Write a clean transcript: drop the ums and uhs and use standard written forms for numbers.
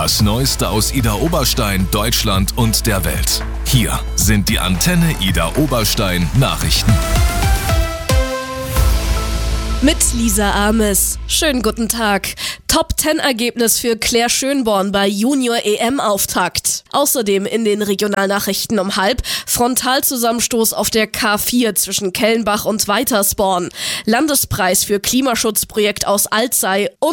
Das Neueste aus Idar-Oberstein, Deutschland und der Welt. Hier sind die Antenne Idar-Oberstein Nachrichten. Mit Lisa Ames. Schönen guten Tag. Top-10-Ergebnis für Claire Schönborn bei Junior-EM-Auftakt. Außerdem in den Regionalnachrichten um 12:30 Frontalzusammenstoß auf der K4 zwischen Kellenbach und Weitersborn. Landespreis für Klimaschutzprojekt aus Alzey und